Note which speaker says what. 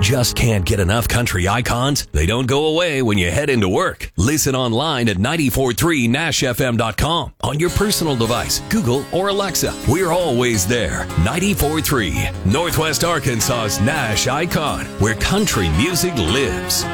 Speaker 1: Just can't get enough country icons? They don't go away when you head into work. Listen online at 943nashfm.com on your personal device, Google or Alexa. We're always there. 94.3, Northwest Arkansas's Nash Icon, where country music lives.